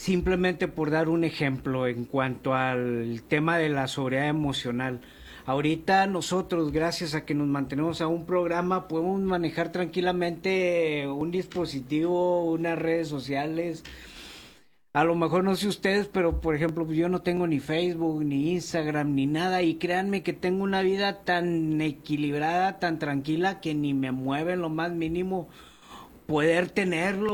simplemente por dar un ejemplo en cuanto al tema de la sobriedad emocional. Ahorita nosotros, gracias a que nos mantenemos a un programa, podemos manejar tranquilamente un dispositivo, unas redes sociales. A lo mejor no sé ustedes, pero por ejemplo, yo no tengo ni Facebook, ni Instagram, ni nada, y créanme que tengo una vida tan equilibrada, tan tranquila, que ni me mueve en lo más mínimo poder tenerlo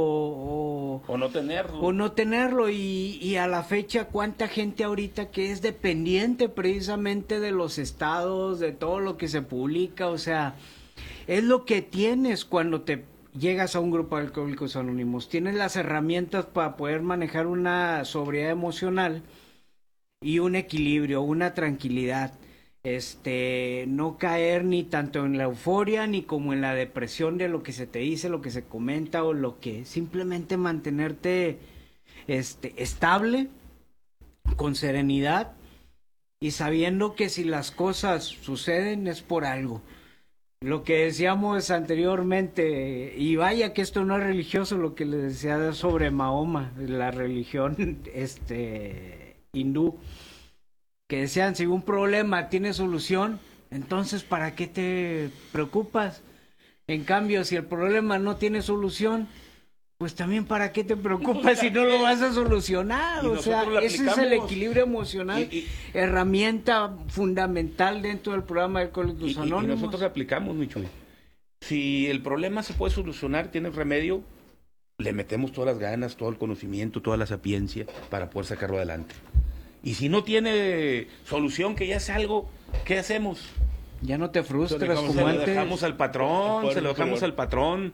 o no tenerlo. Y a la fecha, cuánta gente ahorita que es dependiente precisamente de los estados, de todo lo que se publica. O sea, es lo que tienes cuando te llegas a un grupo de Alcohólicos Anónimos. Tienes las herramientas para poder manejar una sobriedad emocional y un equilibrio, una tranquilidad. No caer ni tanto en la euforia ni como en la depresión de lo que se te dice, lo que se comenta, o lo que simplemente mantenerte estable, con serenidad, y sabiendo que si las cosas suceden es por algo. Lo que decíamos anteriormente, y vaya que esto no es religioso, lo que les decía sobre Mahoma, la religión hindú, que decían, si un problema tiene solución, entonces ¿para qué te preocupas? En cambio, si el problema no tiene solución, pues también ¿para qué te preocupas si no lo vas a solucionar? O sea, ese es el equilibrio emocional, herramienta fundamental dentro del programa de Alcohólicos Anónimos. Y nosotros aplicamos, Micho. Si el problema se puede solucionar, tiene remedio, le metemos todas las ganas, todo el conocimiento, toda la sapiencia para poder sacarlo adelante. Y si no tiene solución, que ya es algo, ¿qué hacemos? Ya no te frustras como antes. Se antes. lo dejamos al patrón, se lo dejamos al patrón.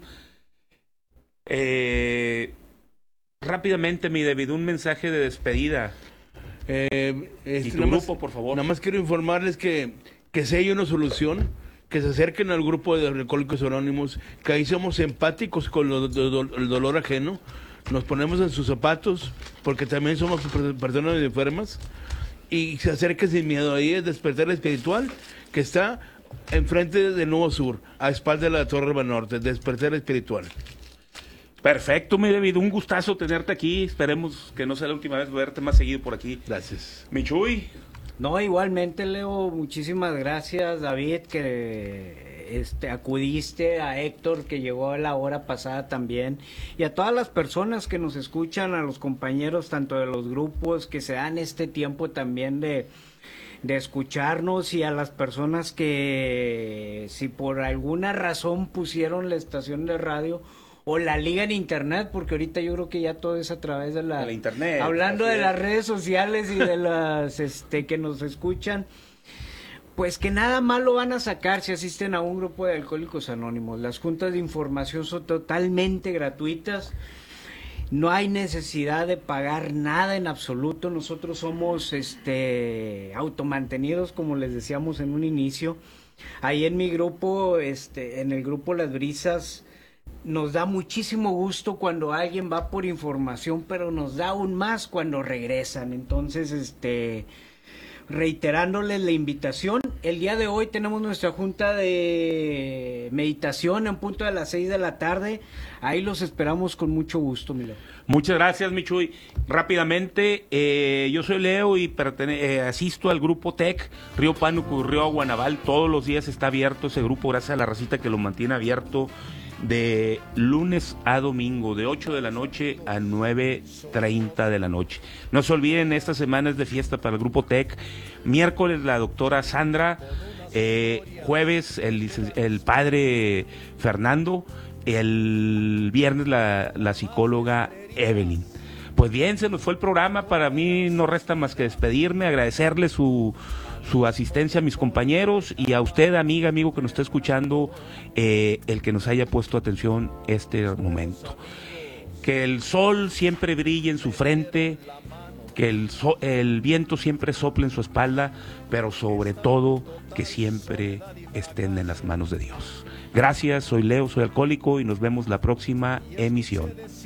Rápidamente, mi David, un mensaje de despedida. Y tu grupo, por favor. Nada más quiero informarles que si hay una solución, que se acerquen al grupo de Alcohólicos Anónimos, que ahí somos empáticos con el dolor ajeno. Nos ponemos en sus zapatos, porque también somos personas enfermas, y se acerque sin miedo. Ahí es Despertar Espiritual, que está enfrente del Nuevo Sur, a espalda de la Torre Banorte. Despertar Espiritual. Perfecto, mi David, un gustazo tenerte aquí. Esperemos que no sea la última vez verte más seguido por aquí. Gracias. Michuy. No, igualmente, Leo, muchísimas gracias, David, que acudiste, a Héctor, que llegó a la hora pasada también, y a todas las personas que nos escuchan, a los compañeros tanto de los grupos que se dan este tiempo también de escucharnos, y a las personas que si por alguna razón pusieron la estación de radio o la liga en internet, porque ahorita yo creo que ya todo es a través de la internet, hablando de las redes sociales y de las que nos escuchan, pues que nada más lo van a sacar si asisten a un grupo de Alcohólicos Anónimos. Las juntas de información son totalmente gratuitas. No hay necesidad de pagar nada en absoluto. Nosotros somos automantenidos, como les decíamos en un inicio. Ahí en mi grupo, en el grupo Las Brisas, nos da muchísimo gusto cuando alguien va por información, pero nos da aún más cuando regresan. Entonces, reiterándoles la invitación, el día de hoy tenemos nuestra junta de meditación en punto de las 6 de la tarde. Ahí los esperamos con mucho gusto, Milo. Muchas gracias, Michuy. Rápidamente, yo soy Leo y asisto al grupo TEC, Río Pánuco, Río Guanaval. Todos los días está abierto ese grupo, gracias a la racita que lo mantiene abierto, de lunes a domingo, de 8 de la noche a 9:30 de la noche. No se olviden, esta semana es de fiesta para el grupo TEC. Miércoles la doctora Sandra, jueves el padre Fernando, el viernes la psicóloga Evelyn. Pues bien, se nos fue el programa. Para mí no resta más que despedirme, agradecerle su asistencia a mis compañeros, y a usted, amiga, amigo que nos está escuchando, el que nos haya puesto atención este momento. Que el sol siempre brille en su frente, que el viento siempre sople en su espalda, pero sobre todo que siempre estén en las manos de Dios. Gracias, soy Leo, soy alcohólico, y nos vemos la próxima emisión.